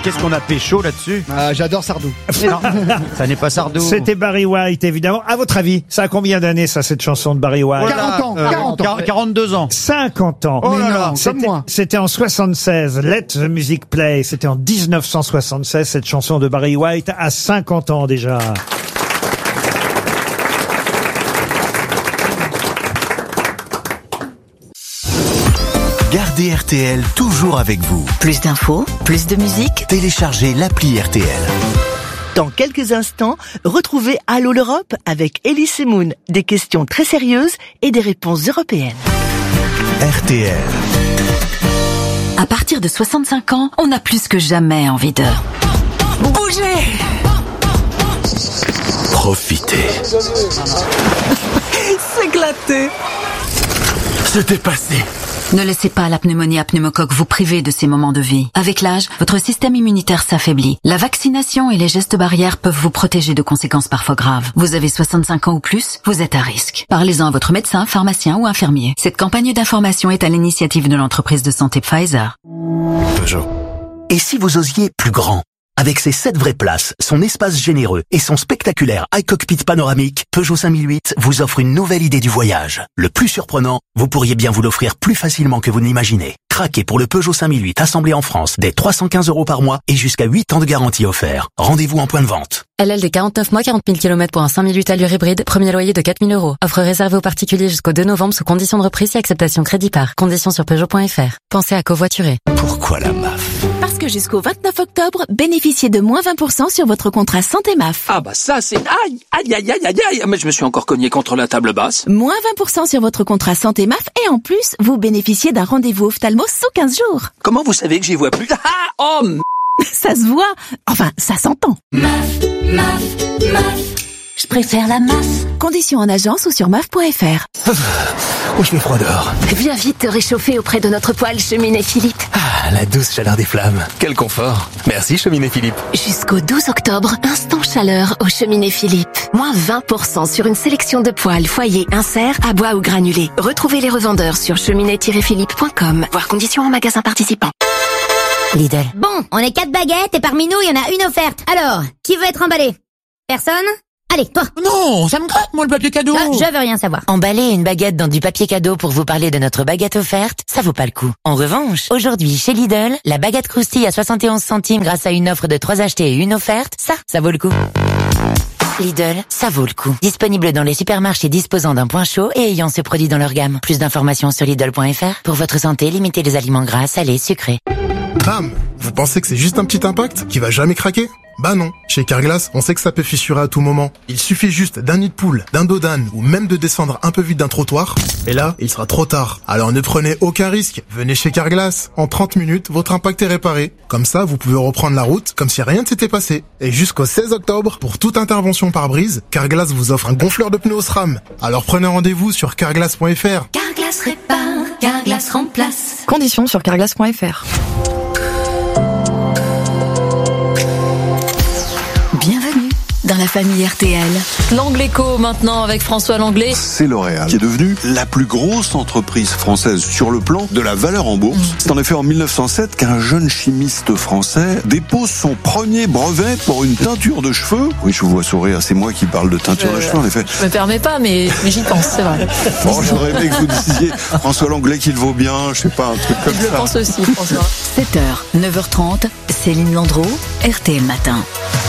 qu'est-ce qu'on a pécho là-dessus? J'adore Sardou. Non, ça n'est pas Sardou. C'était Barry White, évidemment. À votre avis, ça a combien d'années, ça, cette chanson de Barry White? 40 ans. 42 ans. 50 ans. Oh là là, comme moi. C'était en 76. Let the Music Play. C'était en 1976, cette chanson de Barry White, à 50 ans déjà. Gardez RTL toujours avec vous. Plus d'infos, plus de musique. Téléchargez l'appli RTL. Dans quelques instants, retrouvez Allô l'Europe avec Elise Moon. Des questions très sérieuses et des réponses européennes. RTL. À partir de 65 ans, on a plus que jamais envie de bouger. Profitez. S'éclater. Se dépasser. Ne laissez pas la pneumonie à pneumocoque vous priver de ces moments de vie. Avec l'âge, votre système immunitaire s'affaiblit. La vaccination et les gestes barrières peuvent vous protéger de conséquences parfois graves. Vous avez 65 ans ou plus, vous êtes à risque. Parlez-en à votre médecin, pharmacien ou infirmier. Cette campagne d'information est à l'initiative de l'entreprise de santé Pfizer. Peugeot. Et si vous osiez plus grand? Avec ses 7 vraies places, son espace généreux et son spectaculaire iCockpit panoramique, Peugeot 5008 vous offre une nouvelle idée du voyage. Le plus surprenant, vous pourriez bien vous l'offrir plus facilement que vous ne l'imaginez. Craquez pour le Peugeot 5008 assemblé en France dès 315 € par mois et jusqu'à 8 ans de garantie offert. Rendez-vous en point de vente. LLD 49 mois, 40 000 km pour un 5008 allure hybride, premier loyer de 4 000 €. Offre réservée aux particuliers jusqu'au 2 novembre sous condition de reprise et acceptation crédit par. Conditions sur Peugeot.fr. Pensez à covoiturer. Pourquoi la MAF? Parce que jusqu'au 29 octobre, bénéficiez de moins 20% sur votre contrat santé MAF. Ah bah ça c'est... Aïe, aïe, aïe, aïe, aïe, aïe. Mais je me suis encore cogné contre la table basse. Moins 20% sur votre contrat santé MAF et en plus, vous bénéficiez d'un rendez-vous ophtalmo sous 15 jours. Comment vous savez que j'y vois plus? Ah, oh, Ça se voit. Enfin, ça s'entend. MAF. Je préfère la MAF. Conditions en agence ou sur MAF.fr. Oh, je fais froid dehors. Viens vite te réchauffer auprès de notre poêle Cheminée Philippe. Ah, la douce chaleur des flammes. Quel confort. Merci Cheminée Philippe. Jusqu'au 12 octobre, instant chaleur au Cheminée Philippe. Moins 20% sur une sélection de poêles, foyers, inserts, à bois ou granulés. Retrouvez les revendeurs sur cheminée-philippe.com. Voir conditions en magasin participant. Lidl. Bon, on est 4 baguettes et parmi nous, il y en a une offerte. Alors, qui veut être emballé? Personne? Allez, toi. Non, ça me gratte, moi, le papier cadeau. Je veux rien savoir. Emballer une baguette dans du papier cadeau pour vous parler de notre baguette offerte, ça vaut pas le coup. En revanche, aujourd'hui, chez Lidl, la baguette croustille à 71 centimes grâce à une offre de 3 achetés et une offerte, ça vaut le coup. Lidl, ça vaut le coup. Disponible dans les supermarchés disposant d'un point chaud et ayant ce produit dans leur gamme. Plus d'informations sur Lidl.fr. Pour votre santé, limitez les aliments gras, salés, sucrés. Bam! Vous pensez que c'est juste un petit impact qui va jamais craquer? Bah non. Chez Carglass, on sait que ça peut fissurer à tout moment. Il suffit juste d'un nid de poule, d'un dos d'âne ou même de descendre un peu vite d'un trottoir. Et là, il sera trop tard. Alors ne prenez aucun risque. Venez chez Carglass. En 30 minutes, votre impact est réparé. Comme ça, vous pouvez reprendre la route comme si rien ne s'était passé. Et jusqu'au 16 octobre, pour toute intervention pare-brise, Carglass vous offre un gonfleur de pneus SRAM. Alors prenez rendez-vous sur carglass.fr. Carglass répare, Carglass remplace. Conditions sur carglass.fr. Bienvenue dans la famille RTL. L'Angléco maintenant avec François Langlais. C'est L'Oréal qui est devenue la plus grosse entreprise française sur le plan de la valeur en bourse. C'est en effet en 1907 qu'un jeune chimiste français dépose son premier brevet pour une teinture de cheveux. Oui, je vous vois sourire, c'est moi qui parle de teinture de cheveux en effet. Je me permets pas, mais j'y pense, c'est vrai. Bon, j'aurais aimé que vous disiez François Langlais qu'il vaut bien, je sais pas, un truc comme ça. Je pense aussi, François. 7h, 9h30, Céline Landreau, RTL Matin.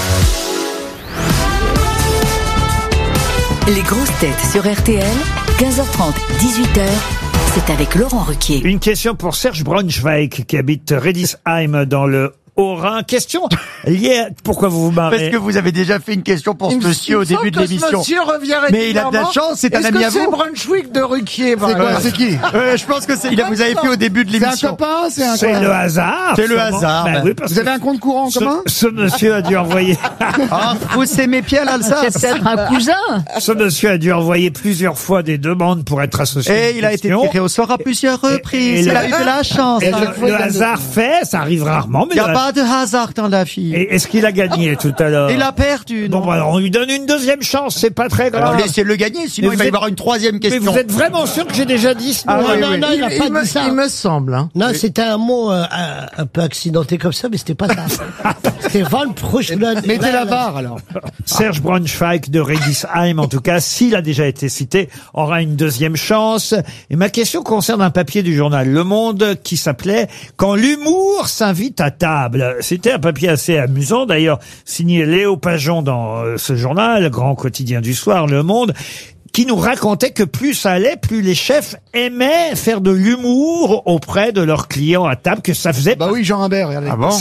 Les grosses têtes sur RTL, 15h30, 18h, c'est avec Laurent Ruquier. Une question pour Serge Braunschweig qui habite Redisheim dans le Haut-Rhin. Question liée à... Pourquoi vous vous marrez? Parce que vous avez déjà fait une question pour ce monsieur au début de l'émission. Monsieur revient Mais il a de la chance, c'est un ami à vous. Est-ce que c'est Brunswick de Ruquier? C'est qui? Je pense que vous avez fait au début de l'émission. C'est un copain? C'est le hasard. C'est le hasard. Ben oui, parce Vous avez un compte courant en commun? Ce monsieur a dû envoyer... Ah, vous s'aimez bien l'Alsace? C'est peut-être un cousin. Ce monsieur a dû envoyer plusieurs fois des demandes pour être associé. Et il a été tiré au sort à plusieurs reprises. et Il le- a eu de la chance. Et le hasard fait, ça arrive rarement, mais Il n'y a pas pas de hasard dans la vie. Et est-ce qu'il a gagné tout à l'heure? Il a perdu. Bon, bah, alors on lui donne une deuxième chance, c'est pas très grave. Alors laissez-le gagner, sinon Mais il va y vous avoir une troisième question. Mais vous êtes vraiment sûr que j'ai déjà dit ce mot? oui, Non, oui. non, il a pas dit ça. Il me semble. Hein. Non, c'était un mot un peu accidenté comme ça, mais c'était pas ça. C'était Van Prochland. Mettez la barre, alors. Serge Braunschweig de Redisheim, en tout cas, s'il a déjà été cité, aura une deuxième chance. Et ma question concerne un papier du journal Le Monde qui s'appelait « Quand l'humour s'invite à table ». C'était un papier assez amusant, d'ailleurs, signé Léo Pajon dans ce journal, grand quotidien du soir, Le Monde, qui nous racontait que plus ça allait, plus les chefs aimaient faire de l'humour auprès de leurs clients à table, que ça faisait... Bah oui, Jean Imbert, regardez. Ah bon?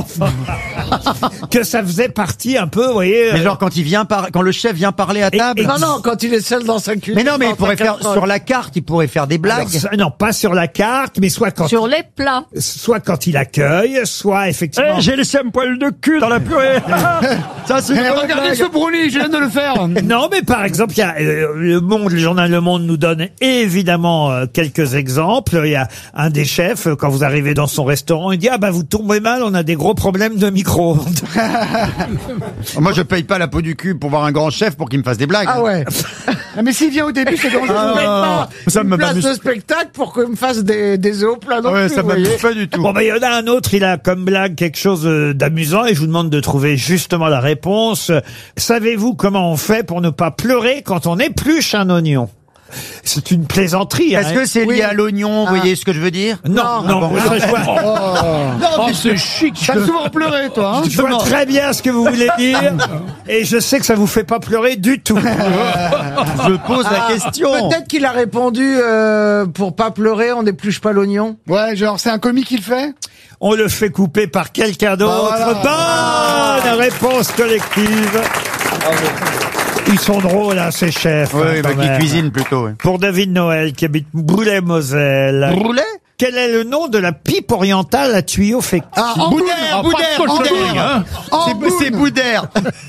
Que ça faisait partie un peu, vous voyez... Mais genre quand il vient quand le chef vient parler à table. Non, non, quand il est seul dans sa cuisine. Mais non, mais il pourrait faire sur la carte, il pourrait faire des blagues. Alors, non, pas sur la carte, mais soit quand Sur les plats. soit quand il accueille, soit effectivement. J'ai laissé un poil de cul dans la purée. Ça c'est. Eh, regardez ce brownie, je viens de le faire. Non, mais par exemple, il y a Le Monde, le journal Le Monde nous donne évidemment quelques exemples. Il y a un des chefs, quand vous arrivez dans son restaurant, il dit « Ah bah vous tombez mal, on a des gros problèmes de micro-ondes. » Moi je paye pas la peau du cul pour voir un grand chef pour qu'il me fasse des blagues. Ah ouais. Ah, mais s'il vient au début, c'est dangereux. Ça me Place m'amuse. de spectacle pour qu'il me fasse des œufs au plat non Ouais, plus, ça vous m'amuse voyez. pas du tout. Bon, ben, il y en a un autre, il a comme blague quelque chose d'amusant et je vous demande de trouver justement la réponse. Savez-vous comment on fait pour ne pas pleurer quand on épluche un oignon? C'est une plaisanterie. Est-ce hein. que c'est lié à l'oignon, vous voyez ce que je veux dire? Non, non, bon. ça, je vois, c'est chic. T'as souvent pleuré, toi, hein? je vois très bien ce que vous voulez dire et je sais que ça vous fait pas pleurer du tout. Je pose la question. Peut-être qu'il a répondu pour pas pleurer, on n'épluche pas l'oignon. Ouais, genre, c'est un comique qui le fait? On le fait couper par quelqu'un d'autre. Bonne réponse collective. Ils sont drôles, hein, ces chefs. Oui, hein, bah, quand qui même. cuisine plutôt. Oui. Pour David Noël, qui habite Boulay-Moselle. Roulet? Quel est le nom de la pipe orientale à tuyau fécule? Ah, Boudère, c'est Boudère.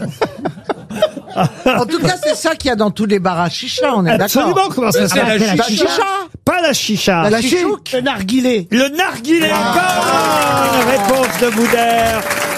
En tout cas, c'est ça qu'il y a dans tous les bars à chicha, on est d'accord. Absolument, comment ça s'appelle? La chicha. Pas la chicha. La chichouk. Le narguilé. Le narguilé. Bonne réponse de Boudère.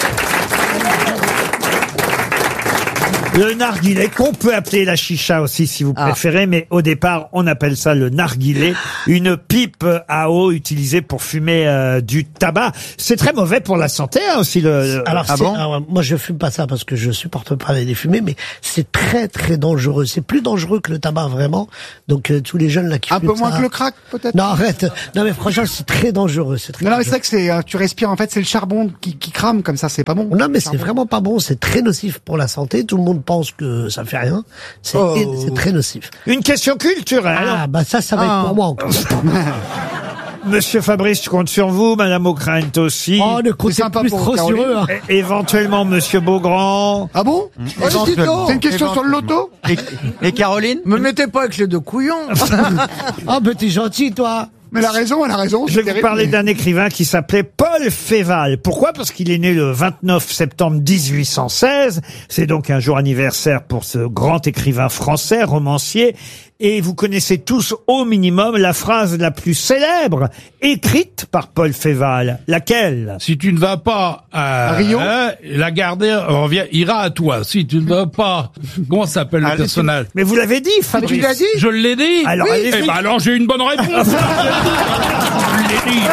Le narguilé, qu'on peut appeler la chicha aussi si vous préférez, mais au départ, on appelle ça le narguilé, une pipe à eau utilisée pour fumer du tabac. C'est très mauvais pour la santé hein, aussi. Alors, alors, moi, je fume pas ça parce que je supporte pas les fumer, mais c'est très très dangereux. C'est plus dangereux que le tabac vraiment. Donc tous les jeunes là qui Un fument peu moins ça- que le crack, peut-être? Non, arrête. Non, mais franchement, c'est très dangereux. C'est très Non, mais c'est dangereux. vrai que c'est, tu respires, en fait, c'est le charbon qui crame comme ça, c'est pas bon. Non, mais c'est vraiment pas bon. C'est très nocif pour la santé. Tout le monde pense que ça fait rien. C'est c'est très nocif. Une question culturelle. Ah, bah ça va être pour moi encore. Monsieur Fabrice, je compte sur vous, Madame O'Krent aussi. Oh, ne comptez plus trop sur eux. Hein. Éventuellement, Monsieur Beaugrand. Ah bon? C'est une question sur le loto? Et Caroline? Me mettez pas avec les deux couillons. Ah, mais t'es gentil, toi. Mais elle a raison. Je vais vous parler d'un écrivain qui s'appelait Paul Féval. Pourquoi? Parce qu'il est né le 29 septembre 1816. C'est donc un jour anniversaire pour ce grand écrivain français, romancier. Et vous connaissez tous au minimum la phrase la plus célèbre écrite par Paul Féval. Laquelle? Si tu ne vas pas à Rio, Lagardère ira à toi. Si tu ne vas pas, comment s'appelle le personnage? Mais vous l'avez dit, Fabrice. Tu l'as dit? Je l'ai dit. Alors, oui. allez-y. Eh ben alors j'ai une bonne réponse. Je l'ai dit.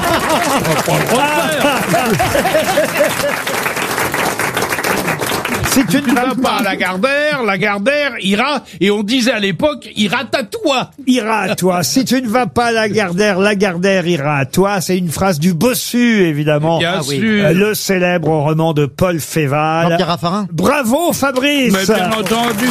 Si tu ne vas pas à Lagardère ira, et on disait à l'époque, ira à toi. Ira à toi. Si tu ne vas pas à Lagardère ira à toi. C'est une phrase du Bossu, évidemment. Bien sûr. Le célèbre roman de Paul Féval. Jean-Pierre Raffarin. Bravo, Fabrice. Mais bien entendu.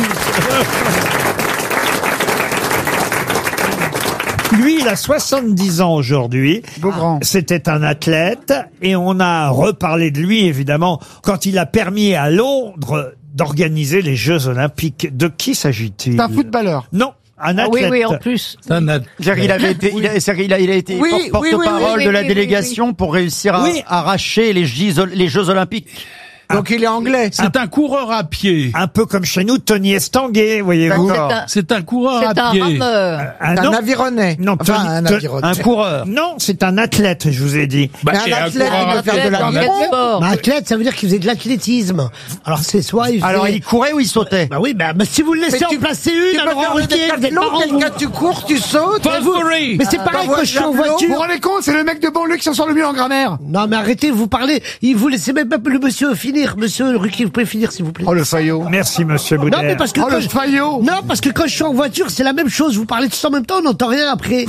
Lui, il a 70 ans aujourd'hui. Beaugrand. C'était un athlète et on a reparlé de lui, évidemment, quand il a permis à Londres d'organiser les Jeux Olympiques. De qui s'agit-il? C'est un footballeur. Non. Un Ah oui, athlète. oui, en plus. Il avait été, il a été porte-parole de la délégation pour réussir à arracher les Jeux Olympiques. Donc il est anglais. C'est un coureur à pied. Un peu comme chez nous, Tony Estanguet, voyez-vous. C'est un coureur à pied. Un avironais. Non, Enfin, un avironais. Un coureur. Non, c'est un athlète, je vous ai dit. Mais un athlète, il peut faire de l'aviron. Bah, athlète, ça veut dire qu'il faisait de l'athlétisme. Alors c'est soit il Alors faisait... il courait ou il sautait? Bah oui, bah si vous le laissez en placer une, alors Ruquier, vous êtes marrant, vous. Quelqu'un, tu cours, tu sautes. Mais c'est pareil quand je suis en voiture. Vous vous rendez compte, c'est le mec de banlieue qui s'en sort le mieux en grammaire. Non mais arrêtez, vous parlez. Vous laissez même pas le monsieur finir. Monsieur Ruquier, vous pouvez finir s'il vous plaît. Oh le faillot. Merci, monsieur Boudère. Non mais parce que Oh le faillot. non parce que quand je suis en voiture, c'est la même chose. Vous parlez tous en même temps, on n'entend rien après.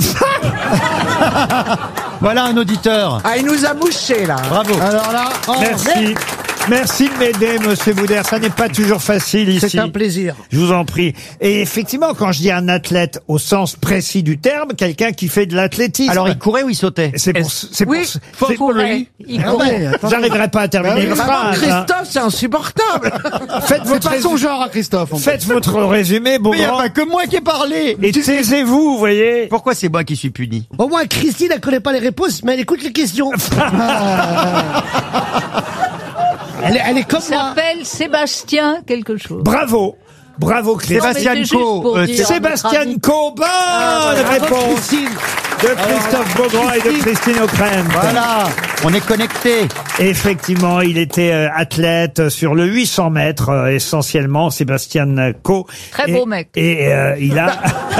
Voilà un auditeur. Ah, il nous a mouché, là. Bravo. Alors là, Merci. Merci de m'aider, monsieur Boudère. Ça n'est pas toujours facile ici. C'est un plaisir. Je vous en prie. Et effectivement, quand je dis un athlète au sens précis du terme, quelqu'un qui fait de l'athlétisme. Alors il courait ou il sautait? C'est pour, Oui, c'est pour courait. Il courait. J'arriverai pas à terminer une phrase. Christophe, c'est insupportable. Faites c'est votre, pas son genre à Christophe. en fait. faites votre résumé, Mais il n'y a Beaugrand. pas que moi qui ai parlé. Et taisez-vous, vous voyez. Pourquoi c'est moi qui suis puni? Au moins Christine, elle connaît pas les réponses, mais elle écoute les questions. Elle est comme Il moi. s'appelle Sébastien quelque chose. Bravo. Bravo, Christine. Sébastien Non, mais c'est Co. juste pour dire votre Sébastien avis. Co. Bonne réponse Christine. de Christophe Beaugrand et de Christine O'Krent. Voilà, on est connectés. Effectivement, il était athlète sur le 800 mètres, essentiellement, Sébastien Co. Très beau mec. Et il a...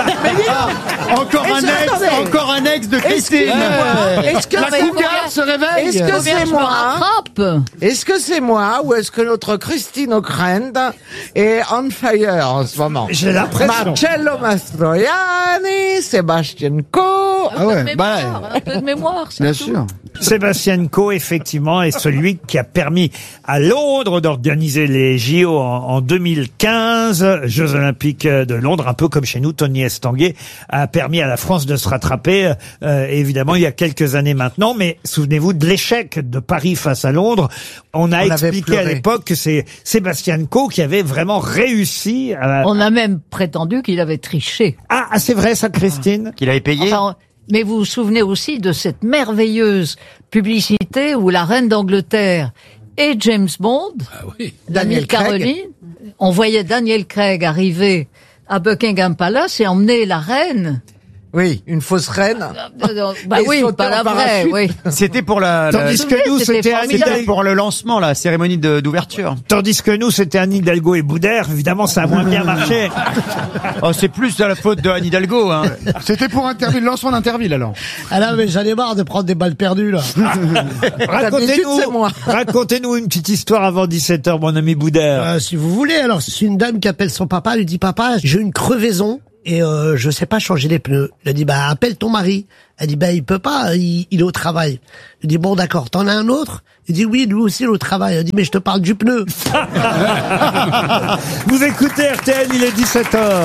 Encore un ex de Christine. Est-ce que La cougar se réveille. Est-ce que c'est moi? Rattrape. Est-ce que c'est moi ou est-ce que notre Christine O'Krent est on fire en ce moment? J'ai l'impression. Marcello Mastroianni, Sébastien Co. Ah ouais, Un peu de mémoire, c'est bien tout. sûr. Sébastien Co, effectivement, est celui qui a permis à Londres d'organiser les JO en 2015, Jeux Olympiques de Londres, un peu comme chez nous, Tony Estanguet a permis à la France de se rattraper, évidemment, il y a quelques années maintenant, mais souvenez-vous de l'échec de Paris face à Londres. On a expliqué à l'époque que c'est Sébastien Co qui avait vraiment réussi à... On a même prétendu qu'il avait triché. Ah, c'est vrai ça, Christine? Qu'il avait payé? Enfin, mais vous vous souvenez aussi de cette merveilleuse publicité où la reine d'Angleterre et James Bond, Daniel Craig. Caroline, on voyait Daniel Craig arriver à Buckingham Palace et emmener la reine. Oui, une fausse reine. Bah Et oui, sauter pas en la vraie, parachute. oui. C'était pour Tandis que nous, c'était Anne C'était Hidalgo. pour le lancement, la cérémonie d'ouverture. Tandis que nous, c'était Anne Hidalgo et Boudère. Évidemment, ça a moins bien marché. Oh, c'est plus de la faute de Anne Hidalgo, hein. C'était pour Interville, le lancement d'Interville alors. Ah là, mais j'en ai marre de prendre des balles perdues, là. D'habitude, c'est moi. Racontez-nous une petite histoire avant 17h, mon ami Boudère. Si vous voulez, alors c'est une dame qui appelle son papa, elle lui dit papa, j'ai une crevaison et je sais pas changer les pneus. Elle dit bah appelle ton mari. Elle dit bah il peut pas, il est au travail. Il dit bon d'accord, t'en as un autre? Il dit oui, lui aussi il est au travail. Elle dit mais je te parle du pneu. Vous écoutez RTL, il est 17h.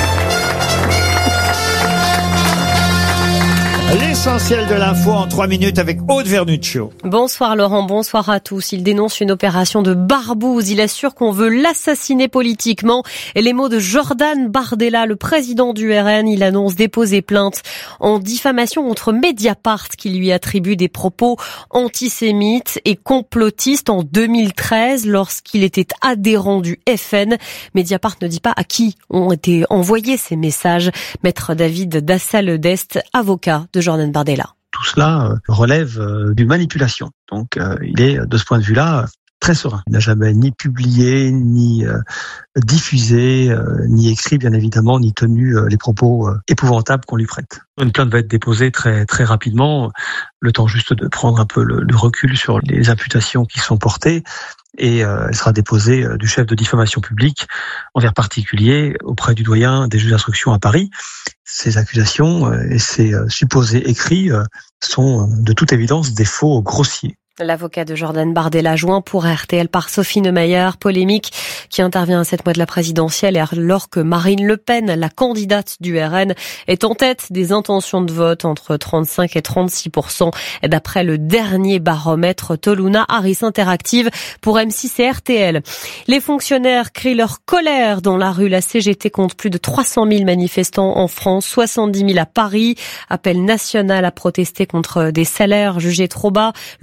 L'essentiel de l'info en 3 minutes avec Aude Vernuccio. Bonsoir Laurent, bonsoir à tous. Il dénonce une opération de barbouze. Il assure qu'on veut l'assassiner politiquement. Et les mots de Jordan Bardella, le président du RN, il annonce déposer plainte en diffamation contre Mediapart qui lui attribue des propos antisémites et complotistes en 2013 lorsqu'il était adhérent du FN. Mediapart ne dit pas à qui ont été envoyés ces messages. Maître David Dassal-Dest, avocat de Jordan Bardella. Tout cela relève d'une manipulation. Donc il est, de ce point de vue-là, très serein. Il n'a jamais ni publié, ni diffusé, ni écrit, bien évidemment, ni tenu les propos épouvantables qu'on lui prête. Une plainte va être déposée très très rapidement, le temps juste de prendre un peu le recul sur les imputations qui sont portées, et elle sera déposée du chef de diffamation publique, envers particulier, auprès du doyen des juges d'instruction à Paris. Ces accusations et ces supposés écrits sont de toute évidence des faux grossiers. L'avocat de Jordan Bardella joint pour RTL par Sophie Neumayer, polémique qui intervient à 7 mois de la présidentielle et alors que Marine Le Pen, la candidate du RN, est en tête des intentions de vote entre 35 et 36%. D'après le dernier baromètre Toluna Harris Interactive pour M6 et RTL. Les fonctionnaires crient leur colère dans la rue. La CGT compte plus de 300 000 manifestants en France, 70 000 à Paris. Appel national à protester contre des salaires jugés trop bas, le gel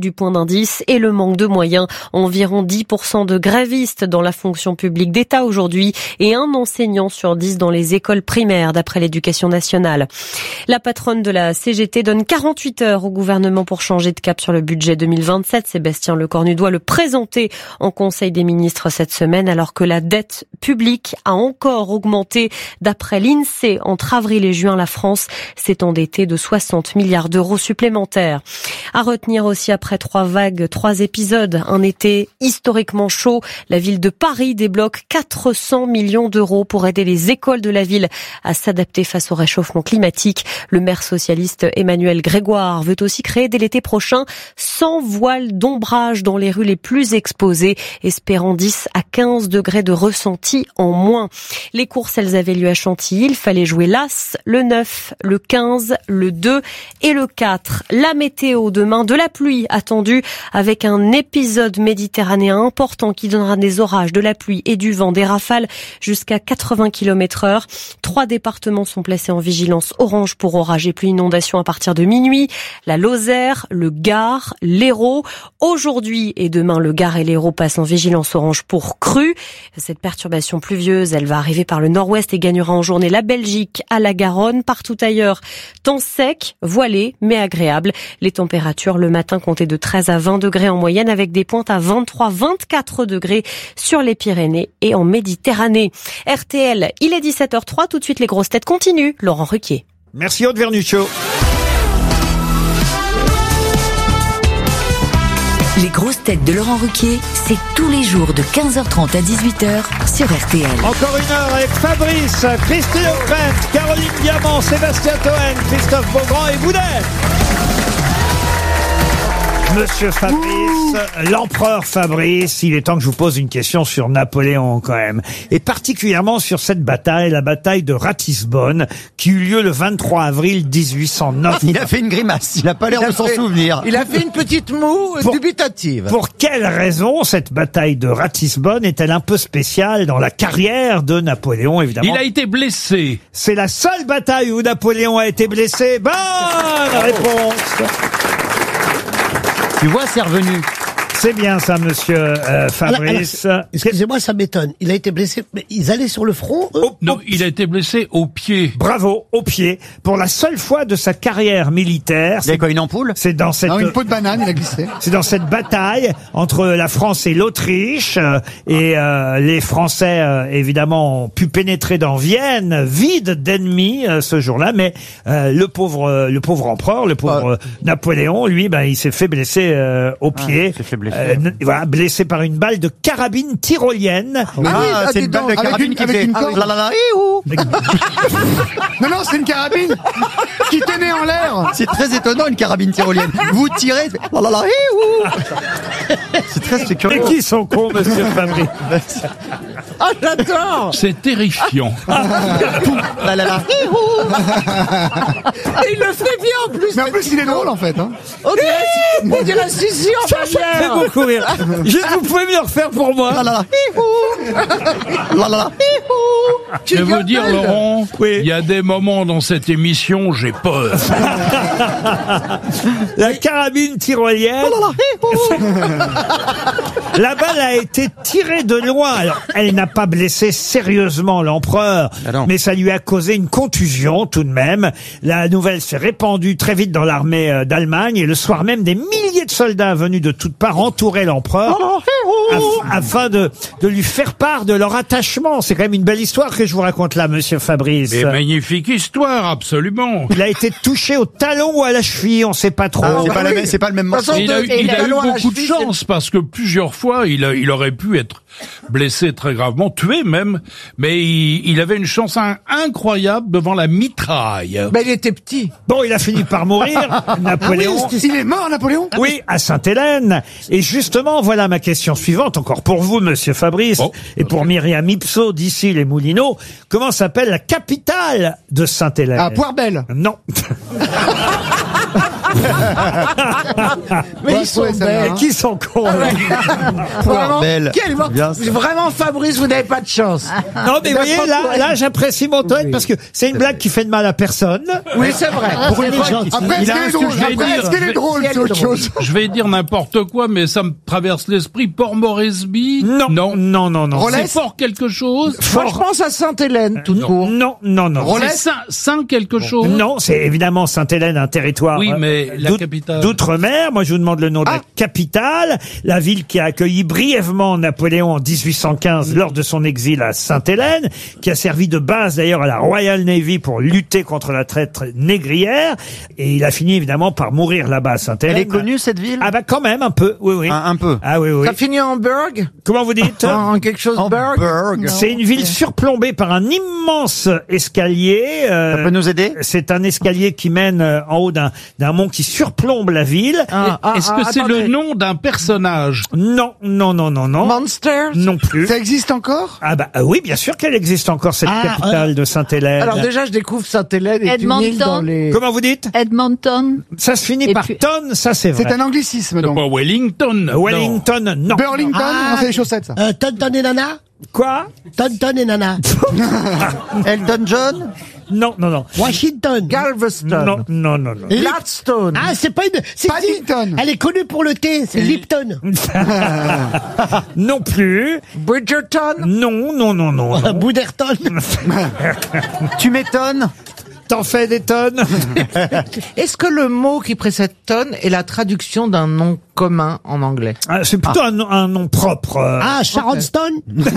du point d'indice et le manque de moyens. Environ 10% de grévistes dans la fonction publique d'État aujourd'hui et un enseignant sur 10 dans les écoles primaires, d'après l'Éducation nationale. La patronne de la CGT donne 48 heures au gouvernement pour changer de cap sur le budget 2027. Sébastien Lecornu doit le présenter en Conseil des ministres cette semaine, alors que la dette publique a encore augmenté. D'après l'INSEE, entre avril et juin, la France s'est endettée de 60 milliards d'euros supplémentaires. À retenir aussi après 3 épisodes, un été historiquement chaud. La ville de Paris débloque 400 millions d'euros pour aider les écoles de la ville à s'adapter face au réchauffement climatique. Le maire socialiste Emmanuel Grégoire veut aussi créer dès l'été prochain 100 voiles d'ombrage dans les rues les plus exposées, espérant 10 à 15 degrés de ressenti en moins. Les courses, elles avaient lieu à Chantilly. Il fallait jouer l'As, le 9, le 15, le 2 et le 4. La météo demain, de la pluie attendue avec un épisode méditerranéen important qui donnera des orages, de la pluie et du vent, des rafales jusqu'à 80 km/h. 3 départements sont placés en vigilance orange pour orages et pluie inondation à partir de minuit. La Lozère, le Gard, l'Hérault. Aujourd'hui et demain, le Gard et l'Hérault passent en vigilance orange pour crue. Cette perturbation pluvieuse, elle va arriver par le nord-ouest et gagnera en journée la Belgique, à la Garonne. Partout ailleurs, temps sec, voilé, mais agréable. Les températures le matin comptaient de 13 à 20 degrés en moyenne, avec des pointes à 23-24 degrés sur les Pyrénées et en Méditerranée. RTL, il est 17h03. Tout de suite, les grosses têtes continuent. Laurent Ruquier. Merci Aude Vernuccio. Les grosses têtes de Laurent Ruquier, c'est tous les jours de 15h30 à 18h sur RTL. Encore une heure avec Fabrice, Christine O'Krent, Caroline Diamant, Sébastien Toen, Christophe Beaugrand et Boudet. Monsieur Fabrice, l'empereur Fabrice, il est temps que je vous pose une question sur Napoléon quand même. Et particulièrement sur cette bataille, la bataille de Ratisbonne, qui eut lieu le 23 avril 1809. Il a fait une grimace, il n'a pas l'air de s'en souvenir. Il a fait une petite moue dubitative. Pour quelle raison cette bataille de Ratisbonne est-elle un peu spéciale dans la carrière de Napoléon, évidemment? Il a été blessé. C'est la seule bataille où Napoléon a été blessé. Bonne réponse. Tu vois, c'est revenu. C'est bien ça, monsieur Fabrice. Alors, excusez-moi, ça m'étonne. Il a été blessé, mais ils allaient sur le front, eux? Non, il a été blessé au pied. Bravo, au pied. Pour la seule fois de sa carrière militaire. Il y a quoi, une ampoule? C'est dans cette... Non, une peau de banane, il a glissé. C'est dans cette bataille entre la France et l'Autriche. Et les Français, évidemment, ont pu pénétrer dans Vienne, vide d'ennemis ce jour-là. Mais le pauvre empereur, le pauvre Napoléon, lui, il s'est fait blesser au pied. Voilà, blessé par une balle de carabine tyrolienne. C'est une balle de carabine qui fait... Non, c'est une carabine qui tenait en l'air. C'est très étonnant, une carabine tyrolienne. Vous tirez... C'est très curieux. Mais qui sont cons, monsieur Fabrice? Ah, j'adore. C'est terrifiant. Et il le fait bien en plus. Mais en plus, il est drôle en fait. Hein. On dirait Sissi en Ça fait beaucoup rire. Vous pouvez me le refaire pour moi? Je veux vous dire, Laurent, il y a des moments dans cette émission, j'ai peur. La carabine tyrolienne. La balle a été tirée de loin. Alors, elle n'a pas blessé sérieusement l'empereur, mais ça lui a causé une contusion tout de même. La nouvelle s'est répandue très vite dans l'armée d'Allemagne et le soir même, des milliers de soldats venus de toutes parts entouraient l'empereur afin de lui faire part de leur attachement. C'est quand même une belle histoire que je vous raconte là, monsieur Fabrice. Mais magnifique histoire, absolument. Il a été touché au talon ou à la cheville, on sait pas trop. C'est pas le même morceau. Il a eu beaucoup de chance parce que plusieurs fois, il aurait pu être blessé très gravement, tué même, mais il avait une chance incroyable devant la mitraille. Mais il était petit. Bon, il a fini par mourir, Napoléon. Il est mort, Napoléon? Oui, à Sainte-Hélène. Et justement, voilà ma question suivante, encore pour vous, monsieur Fabrice, et pour Myriam Ipso, d'ici les Moulineaux. Comment s'appelle la capitale de Sainte-Hélène? Poire-Belle. Non. Mais ils sont belles. Qui sont cons Vraiment, Belle. Bien. vraiment, Fabrice, vous n'avez pas de chance. Non, mais vous voyez, là, j'apprécie mon Toen parce que c'est une blague qui fait de mal à personne. Oui, c'est vrai. Après, est-ce qu'elle est drôle? Après, est-ce qu'elle est drôle? C'est autre chose. Je vais dire n'importe quoi, mais ça me traverse l'esprit. Port Moresby. Non. C'est fort quelque chose. Moi, je pense à Sainte-Hélène, tout court. Non. C'est Saint quelque chose. Non, c'est évidemment Sainte-Hélène, un territoire Oui, mais la capitale. d'outre-mer. Moi, je vous demande le nom de la capitale, la ville qui a accueilli brièvement Napoléon en 1815 lors de son exil à Sainte-Hélène, qui a servi de base d'ailleurs à la Royal Navy pour lutter contre la traite négrière. Et il a fini évidemment par mourir là-bas à Sainte-Hélène. Elle est connue, cette ville? Ah bah quand même, un peu, oui. Un peu. Ah oui. Ça finit en Berg? Comment vous dites? En quelque chose Berg? C'est une ville surplombée par un immense escalier. Ça peut nous aider? C'est un escalier qui mène en haut d'un mont qui surplombe la ville. Est-ce que c'est le nom d'un personnage? Non. Monsters? Non plus. Ça existe encore? Ah bah oui, bien sûr qu'elle existe encore, cette capitale de Sainte-Hélène. Alors déjà, je découvre Sainte-Hélène est une île dans les... Comment vous dites? Edmonton. Ça se finit par tonne, ça c'est vrai. C'est un anglicisme, donc. Pas Wellington. Wellington, non. Burlington, non, c'est les chaussettes, ça. Tonton et Nana? Quoi? Tonton et Nana. Elton John? Non. Washington. Galveston. Non. Gladstone. Ah, c'est pas une... Paddington. Elle est connue pour le thé, c'est Lipton. Non plus. Bridgerton. Non. Bouderton. Tu m'étonnes? T'en fais des tonnes? Est-ce que le mot qui précède tonne est la traduction d'un nom commun en anglais? C'est plutôt un nom propre. Sharon Stone.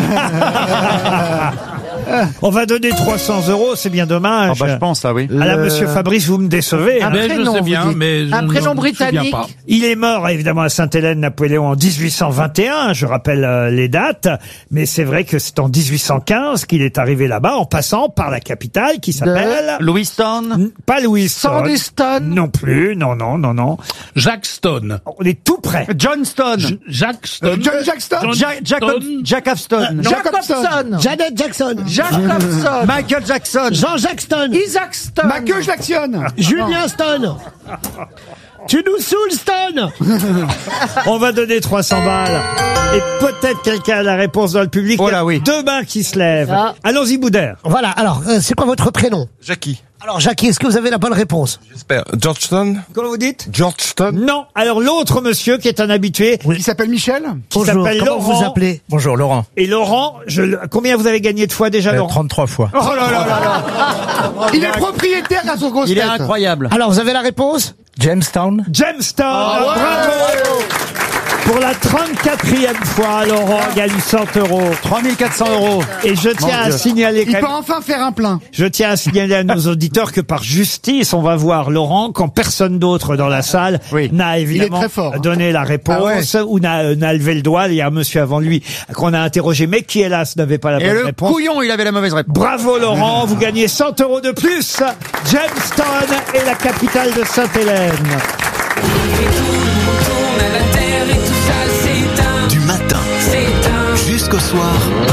On va donner 300 €, c'est bien dommage. Je pense, oui. Ah là, monsieur Fabrice, vous me décevez. Un Mais prénom, je sais bien, vous dites. mais Un prénom je me souviens britannique. pas. Il est mort, évidemment, à Sainte-Hélène, Napoléon, en 1821. Je rappelle les dates. Mais c'est vrai que c'est en 1815 qu'il est arrivé là-bas, en passant par la capitale qui s'appelle... Lewiston? Pas Lewiston. Sandyston. Non plus, non. Jack Stone. On est tout près. Johnston? Jack Stone. John Jackson? Jack Afston? Jacobson. Janet Jackson. Jacobson. Michael Jackson? Jean-Jacques Stone. Isaac Stone. Michael Jackson? Julien Stone. Tu nous saoules, Stone. On va donner 300 balles. Et peut-être quelqu'un a la réponse dans le public. Oh là, oui. Deux mains qui se lèvent. Allons-y, Boudère. Voilà, alors, c'est quoi votre prénom? Jackie. Alors, Jackie, est-ce que vous avez la bonne réponse? J'espère. Georgetown? Comment vous dites? Georgetown? Non. Alors l'autre monsieur qui est un habitué, Il s'appelle Michel? qui Bonjour, s'appelle comment Laurent. vous appelez? Bonjour, Laurent. Et Laurent, combien vous avez gagné de fois déjà, Laurent? 33 fois. Oh là là là. Il est propriétaire à son grosse Il est tête. incroyable. Alors, vous avez la réponse? Jamestown? Jamestown, bravo. Pour la 34e fois, Laurent gagne 100 €. 3400 €. Et je tiens à signaler Il peut enfin faire un plein. Je tiens à signaler à nos auditeurs que par justice, on va voir Laurent quand personne d'autre dans la salle n'a évidemment très fort, hein. donné la réponse ou n'a levé le doigt. Il y a un monsieur avant lui qu'on a interrogé, mais qui hélas n'avait pas la Et bonne le réponse. couillon, il avait la mauvaise réponse. Bravo Laurent, vous gagnez 100 € de plus. Jamestown est la capitale de Sainte-Hélène. Du matin jusqu'au soir,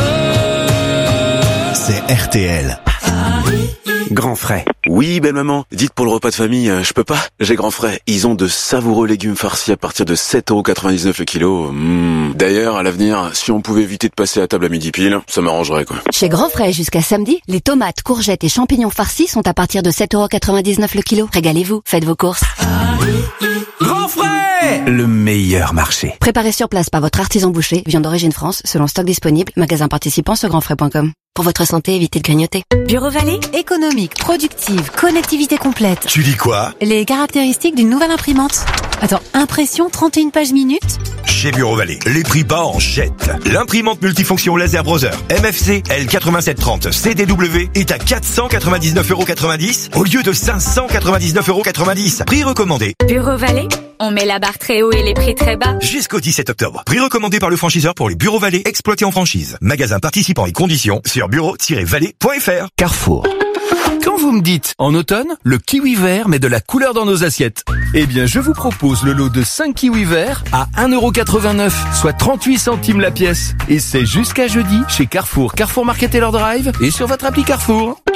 c'est RTL. Grand frais. Oui, belle maman. Dites pour le repas de famille, je peux pas. J'ai grand frais. Ils ont de savoureux légumes farcis à partir de 7,99 € le kilo. D'ailleurs, à l'avenir, si on pouvait éviter de passer à table à midi pile, ça m'arrangerait, quoi. Chez Grand Frais, jusqu'à samedi, les tomates, courgettes et champignons farcis sont à partir de 7,99 € le kilo. Régalez-vous, faites vos courses. Grand frais! Le meilleur marché. Préparé sur place par votre artisan boucher, viande d'origine France, selon stock disponible, magasin participant sur grandfrais.com. Pour votre santé, évitez de grignoter. Bureau Vallée, économique, productive, connectivité complète. Tu dis quoi? Les caractéristiques d'une nouvelle imprimante. Attends, impression 31 pages minutes? Chez Bureau Vallée, les prix bas en jette. L'imprimante multifonction Laser Browser MFC L8730 CDW est à 499,90 € au lieu de 599,90 €. Prix recommandé. Bureau Vallée, on met la barre très haut et les prix très bas. Jusqu'au 17 octobre. Prix recommandé par le franchiseur pour les Bureaux Vallée exploités en franchise. Magasin participant et conditions sur bureau-vallée.fr. Carrefour. Quand vous me dites en automne, le kiwi vert met de la couleur dans nos assiettes. Eh bien, je vous propose le lot de 5 kiwis verts à 1,89 €, soit 38 centimes la pièce. Et c'est jusqu'à jeudi chez Carrefour, Carrefour Market et leur Drive et sur votre appli Carrefour.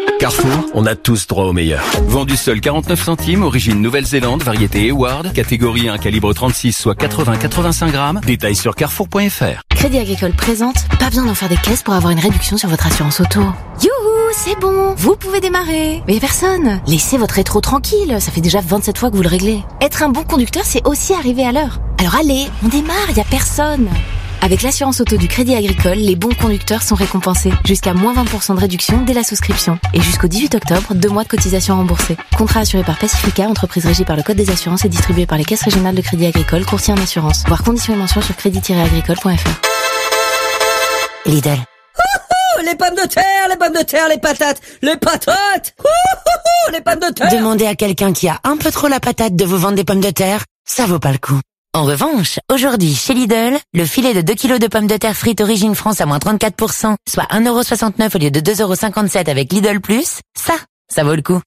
Carrefour, on a tous droit au meilleur. Vendu seul 49 centimes, origine Nouvelle-Zélande, variété Eward, catégorie 1, calibre 36, soit 80-85 grammes. Détails sur carrefour.fr. Crédit Agricole présente, pas besoin d'en faire des caisses pour avoir une réduction sur votre assurance auto. Youhou, c'est bon, vous pouvez démarrer. Mais y a personne. Laissez votre rétro tranquille, ça fait déjà 27 fois que vous le réglez. Être un bon conducteur, c'est aussi arriver à l'heure. Alors allez, on démarre, y a personne. Avec l'assurance auto du Crédit Agricole, les bons conducteurs sont récompensés. Jusqu'à moins 20% de réduction dès la souscription. Et jusqu'au 18 octobre, 2 mois de cotisation remboursée. Contrat assuré par Pacifica, entreprise régie par le Code des assurances et distribué par les caisses régionales de Crédit Agricole, courtier en assurance. Voir conditions et mentions sur crédit-agricole.fr. Lidl. Les pommes de terre, les patates, les pommes de terre. Demandez à quelqu'un qui a un peu trop la patate de vous vendre des pommes de terre, ça vaut pas le coup. En revanche, aujourd'hui, chez Lidl, le filet de 2 kilos de pommes de terre frites Origine France à moins 34%, soit 1,69€ au lieu de 2,57€ avec Lidl+, ça vaut le coup.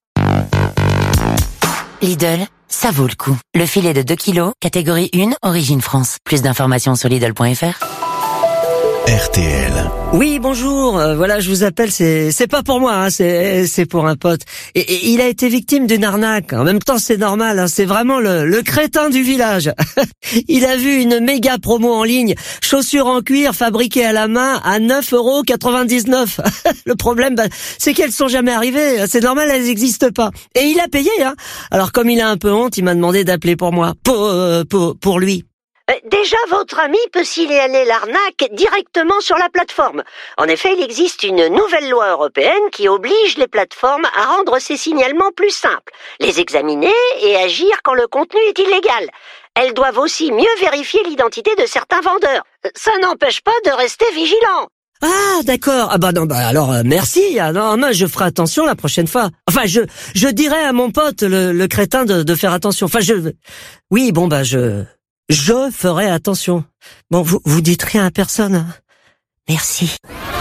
Lidl, ça vaut le coup. Le filet de 2 kilos, catégorie 1, Origine France. Plus d'informations sur Lidl.fr. RTL. Oui, bonjour. Voilà, je vous appelle. C'est pas pour moi, hein, c'est pour un pote. Et il a été victime d'une arnaque. En même temps, c'est normal. Hein, c'est vraiment le crétin du village. Il a vu une méga promo en ligne, chaussures en cuir fabriquées à la main à 9,99€. Le problème, c'est qu'elles sont jamais arrivées. C'est normal, elles n'existent pas. Et il a payé. Hein. Alors, comme il a un peu honte, il m'a demandé d'appeler pour moi, pour lui. Déjà, votre ami peut signaler l'arnaque directement sur la plateforme. En effet, il existe une nouvelle loi européenne qui oblige les plateformes à rendre ces signalements plus simples, les examiner et agir quand le contenu est illégal. Elles doivent aussi mieux vérifier l'identité de certains vendeurs. Ça n'empêche pas de rester vigilant. Ah, d'accord. Ah bah non, alors merci. Ah non, je ferai attention la prochaine fois. Enfin, je dirai à mon pote le crétin de faire attention. Enfin, oui, bon je ferai attention. Bon, vous dites rien à personne. Merci.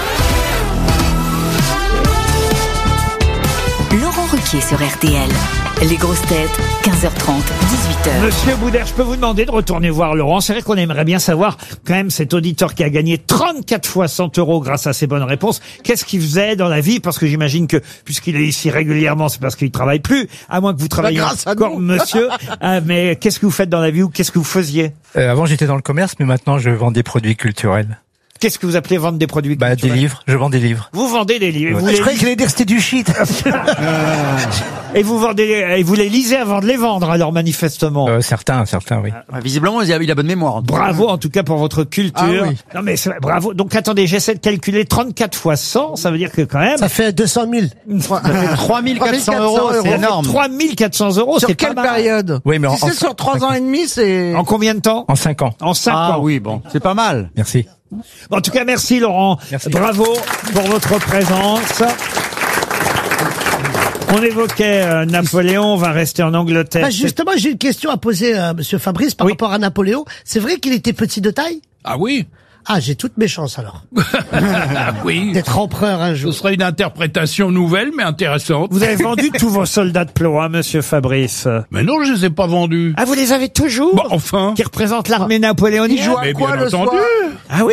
Laurent Ruquier sur RTL. Les grosses têtes, 15h30, 18h. Monsieur Boudère, je peux vous demander de retourner voir Laurent. C'est vrai qu'on aimerait bien savoir, quand même, cet auditeur qui a gagné 34 fois 100€ grâce à ses bonnes réponses. Qu'est-ce qu'il faisait dans la vie? Parce que j'imagine que, puisqu'il est ici régulièrement, c'est parce qu'il travaille plus. À moins que vous travailliez encore, monsieur. Mais qu'est-ce que vous faites dans la vie ou qu'est-ce que vous faisiez? Avant, j'étais dans le commerce, mais maintenant, je vends des produits culturels. Qu'est-ce que vous appelez vendre des produits culturels? Des livres. Je vends des livres. Vous vendez des livres. Ouais. Je croyais qu'il allait dire que c'était du shit. Et vous les lisez avant de les vendre, alors, manifestement. Certains, oui. Visiblement, il a bonne mémoire. Bravo, en tout cas, pour votre culture. Ah, oui. Non, mais c'est vrai, bravo. Donc, attendez, j'essaie de calculer 34 fois 100, ça veut dire que quand même. Ça fait 200 000. Ça fait 3 400€, c'est énorme. 3 400€, sur c'est quelle pas mal. période? Oui, mais si c'est sur 3 ans et demi, c'est... En combien de temps? En 5 ans. En 5 ans. Ah oui, bon, c'est pas mal. Merci. En tout cas, merci Laurent. Merci. Bravo pour votre présence. On évoquait Napoléon, on va rester en Angleterre. Bah justement, j'ai une question à poser à Monsieur Fabrice par rapport à Napoléon. C'est vrai qu'il était petit de taille? Ah oui. Ah, j'ai toutes mes chances alors. Oui. D'être empereur un jour. Ce serait une interprétation nouvelle, mais intéressante. Vous avez vendu tous vos soldats de plomb, hein, Monsieur Fabrice? Mais non, je les ai pas vendus. Ah, vous les avez toujours? Bah, enfin. Qui représentent l'armée napoléonienne? Il joue à quoi le soir? Ah oui?